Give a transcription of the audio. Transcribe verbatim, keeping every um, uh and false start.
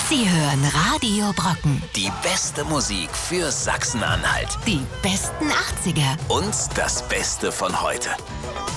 Sie hören Radio Brocken. Die beste Musik für Sachsen-Anhalt. Die besten achtziger. Und das Beste von heute.